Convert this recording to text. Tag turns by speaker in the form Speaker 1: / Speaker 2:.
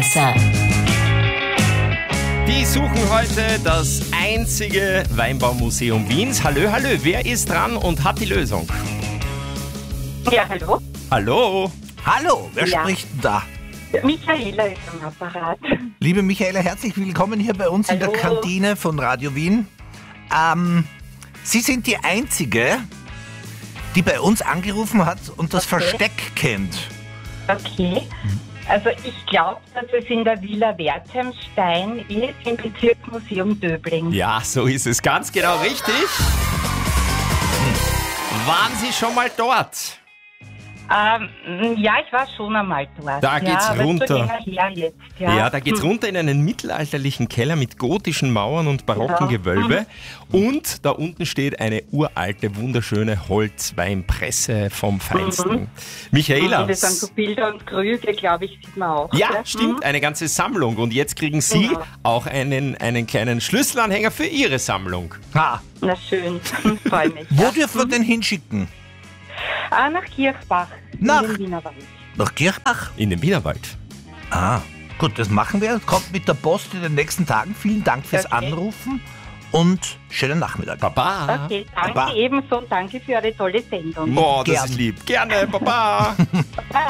Speaker 1: Weinstraße.
Speaker 2: Die suchen heute das einzige Weinbaumuseum Wiens. Hallo, wer ist dran und hat die Lösung?
Speaker 3: Ja, hallo.
Speaker 2: Hallo.
Speaker 4: Hallo, wer
Speaker 3: Ja.
Speaker 4: spricht denn da?
Speaker 3: Michaela ist am Apparat.
Speaker 4: Liebe Michaela, herzlich willkommen hier bei uns in der
Speaker 3: Hallo.
Speaker 4: Kantine von Radio Wien. Sie sind die Einzige, die bei uns angerufen hat und das
Speaker 3: Okay.
Speaker 4: Versteck kennt.
Speaker 3: Okay. Also ich glaube, dass es in der Villa Wertheimstein ist, im Bezirksmuseum Döbling.
Speaker 2: Ja, so ist es. Ganz genau richtig. Waren Sie schon mal dort?
Speaker 3: Ja, ich war schon einmal dort.
Speaker 2: Da geht's
Speaker 3: aber
Speaker 2: runter.
Speaker 3: Ist schon länger her jetzt.
Speaker 2: Ja, da geht's runter in einen mittelalterlichen Keller mit gotischen Mauern und barocken
Speaker 3: Ja.
Speaker 2: Gewölbe. Und da unten steht eine uralte, wunderschöne Holzweinpresse vom Feinsten. Michaela.
Speaker 3: Und das sind so Bilder und Krüge, glaube ich, sieht man auch.
Speaker 2: Ja,
Speaker 3: gell?
Speaker 2: stimmt, eine ganze Sammlung. Und jetzt kriegen Sie
Speaker 3: Genau.
Speaker 2: auch einen kleinen Schlüsselanhänger für Ihre Sammlung.
Speaker 4: Ha.
Speaker 3: Na schön, freue mich.
Speaker 4: Wo
Speaker 3: ja.
Speaker 4: dürfen wir denn hinschicken?
Speaker 3: Nach Kirchbach,
Speaker 4: Nach-
Speaker 3: in den Wienerwald.
Speaker 4: Nach Kirchbach?
Speaker 2: In den Wienerwald.
Speaker 4: Gut, das machen wir. Kommt mit der Post in den nächsten Tagen. Vielen Dank fürs
Speaker 3: Okay.
Speaker 4: Anrufen und schönen Nachmittag.
Speaker 2: Baba.
Speaker 3: Okay, danke
Speaker 4: Baba.
Speaker 3: ebenso und danke für eine tolle Sendung.
Speaker 2: Oh, das
Speaker 4: Gern.
Speaker 2: ist lieb. Gerne, Baba.
Speaker 3: Bye.